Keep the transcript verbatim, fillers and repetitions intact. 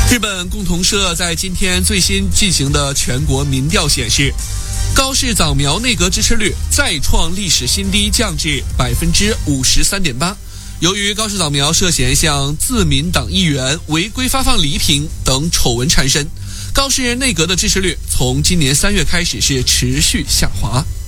日本共同社在今天最新进行的全国民调显示，高市早苗内阁支持率再创历史新低，降至百分之五十三点八。由于高市早苗涉嫌向自民党议员违规发放礼品等丑闻缠身，高市内阁的支持率从今年三月开始是持续下滑。